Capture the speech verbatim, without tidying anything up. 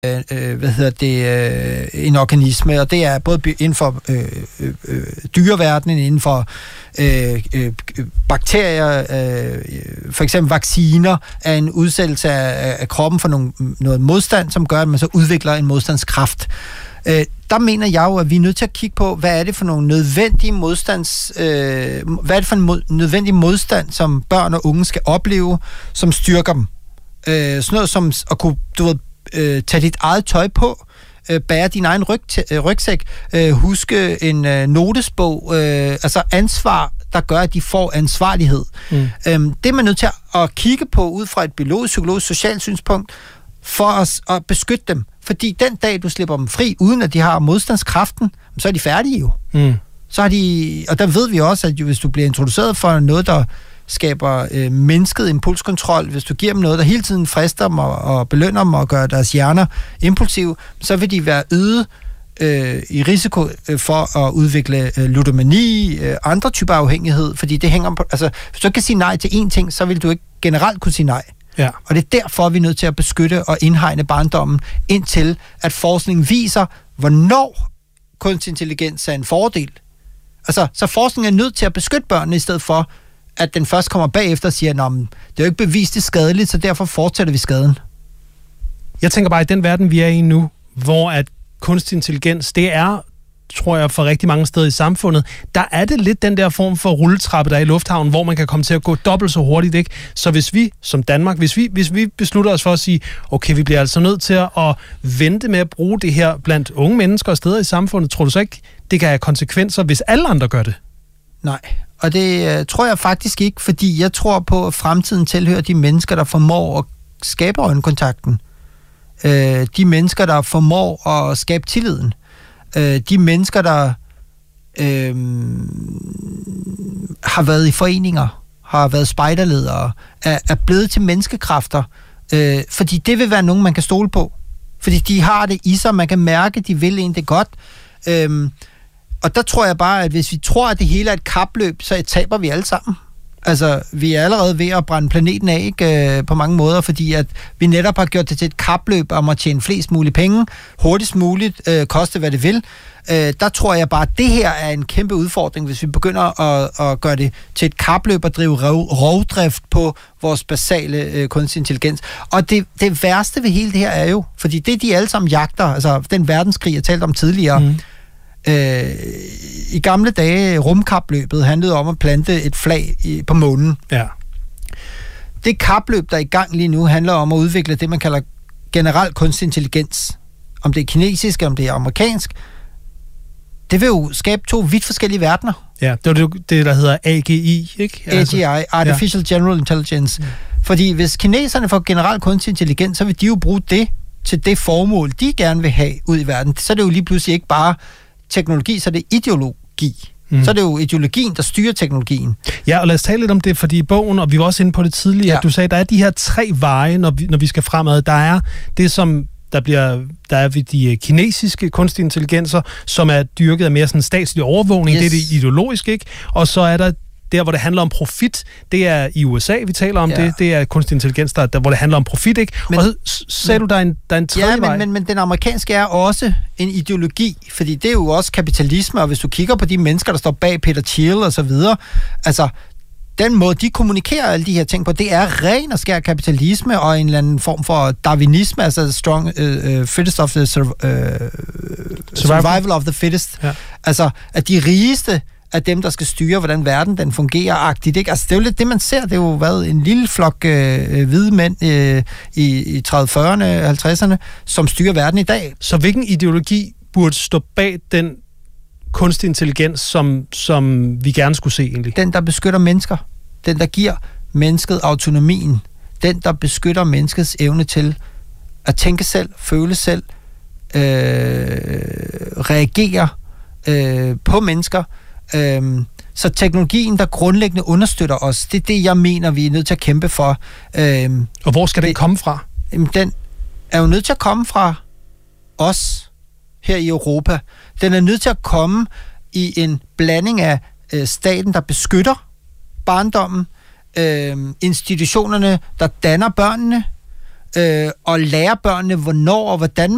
øh, hvad hedder det, øh, en organisme, og det er både inden for øh, øh, dyreverdenen, inden for øh, øh, bakterier, øh, for eksempel vacciner, er en udsættelse af, af kroppen for nogle, noget modstand, som gør, at man så udvikler en modstandskraft. Øh, der mener jeg jo, at vi er nødt til at kigge på, hvad er det for nogle nødvendige modstands, øh, hvad er det for en mod, nødvendig modstand, som børn og unge skal opleve, som styrker dem. Øh, sådan noget som at kunne, du ved, øh, tage dit eget tøj på, øh, bære din egen ryg, øh, rygsæk, øh, huske en øh, notesbog, øh, altså ansvar, der gør, at de får ansvarlighed. Mm. Øhm, det er man nødt til at kigge på ud fra et biologisk, psykologisk, socialt synspunkt, for os at beskytte dem. Fordi den dag, du slipper dem fri, uden at de har modstandskraften, så er de færdige jo. Mm. Så har de, og der ved vi også, at hvis du bliver introduceret for noget, der skaber øh, mennesket impulskontrol, hvis du giver dem noget, der hele tiden frister dem og, og belønner dem og gør deres hjerner impulsive, så vil de være øget øh, i risiko øh, for at udvikle øh, ludomani, øh, andre typer afhængighed, fordi det hænger på, altså hvis du ikke kan sige nej til én ting, så vil du ikke generelt kunne sige nej. Ja. Og det er derfor, vi er nødt til at beskytte og indhegne barndommen, indtil at forskningen viser, hvornår kunstig intelligens er en fordel. Altså, så forskningen er nødt til at beskytte børnene, i stedet for, at den først kommer bagefter og siger, at det er jo ikke bevist, det er skadeligt, så derfor fortsætter vi skaden. Jeg tænker bare, i den verden, vi er i nu, hvor at kunstig intelligens, det er, tror jeg, for rigtig mange steder i samfundet, der er det lidt den der form for rulletrappe, der er i lufthavnen, hvor man kan komme til at gå dobbelt så hurtigt, ikke? Så hvis vi, som Danmark, hvis vi, hvis vi beslutter os for at sige, okay, vi bliver altså nødt til at vente med at bruge det her blandt unge mennesker og steder i samfundet, tror du så ikke, det kan have konsekvenser, hvis alle andre gør det? Nej, og det øh, tror jeg faktisk ikke, fordi jeg tror på, at fremtiden tilhører de mennesker, der formår at skabe øjenkontakten. Øh, de mennesker, der formår at skabe tilliden. Øh, de mennesker, der øh, har været i foreninger, har været spejderledere, er, er blevet til menneskekræfter, øh, fordi det vil være nogen, man kan stole på. Fordi de har det i sig, man kan mærke, de vil en det godt. Øh, og der tror jeg bare, at hvis vi tror, at det hele er et kapløb, så taber vi alle sammen. Altså, vi er allerede ved at brænde planeten af, ikke, øh, på mange måder, fordi at vi netop har gjort det til et kapløb om at tjene flest mulige penge, hurtigst muligt, øh, koste hvad det vil. Øh, der tror jeg bare, at det her er en kæmpe udfordring, hvis vi begynder at, at gøre det til et kapløb og drive rov, rovdrift på vores basale øh, kunstig intelligens. Og det, det værste ved hele det her er jo, fordi det de alle sammen jagter, altså den verdenskrig, jeg talte om tidligere, mm. Øh, i gamle dage, rumkapløbet handlede om at plante et flag i, på månen. Ja. Det kapløb, der er i gang lige nu, handler om at udvikle det, man kalder generel kunstig intelligens. Om det er kinesisk, om det er amerikansk. Det vil jo skabe to vidt forskellige verdener. Ja, det er det, det der hedder A G I, ikke? Altså, A G I, Artificial ja. General Intelligence. Mm. Fordi hvis kineserne får generel kunstig intelligens, så vil de jo bruge det til det formål, de gerne vil have ud i verden. Så er det jo lige pludselig ikke bare teknologi, så er det ideologi. Mm. Så er det jo ideologien, der styrer teknologien. Ja, og lad os tale lidt om det, fordi i bogen, og vi var også inde på det tidligere, ja. At du sagde, at der er de her tre veje, når vi, når vi skal fremad. Der er det, som der bliver, der er ved de kinesiske kunstige intelligenser, som er dyrket af mere sådan statslig overvågning. Yes. Det er det ideologiske, ikke? Og så er der der, hvor det handler om profit, det er i U S A, vi taler om ja. det, det er kunstig intelligens, der, der, hvor det handler om profit, ikke? Men, og så sagde men, du, der er en, der er en tredje ja, men, vej. Men, men den amerikanske er også en ideologi, fordi det er jo også kapitalisme, og hvis du kigger på de mennesker, der står bag Peter Thiel og så videre, altså, den måde, de kommunikerer alle de her ting på, det er ren og skær kapitalisme og en eller anden form for darwinisme, altså strong uh, fittest of the sur- uh, survival of the fittest. Ja. Altså, at de rigeste af dem, der skal styre, hvordan verden den fungerer-agtigt, ikke? Altså, det er jo lidt det, man ser. Det har jo været en lille flok øh, hvide mænd øh, i, i tredive, fyrrerne, halvtredserne, som styrer verden i dag. Så hvilken ideologi burde stå bag den kunstig intelligens, som, som vi gerne skulle se egentlig? Den, der beskytter mennesker. Den, der giver mennesket autonomien. Den, der beskytter menneskets evne til at tænke selv, føle selv, øh, reagere øh, på mennesker. Øhm, så teknologien, der grundlæggende understøtter os, det er det, jeg mener, vi er nødt til at kæmpe for. Øhm, og hvor skal det, den komme fra? Jamen, den er jo nødt til at komme fra os her i Europa. Den er nødt til at komme i en blanding af øh, staten, der beskytter barndommen, øh, institutionerne, der danner børnene, øh, og lærer børnene, hvornår og hvordan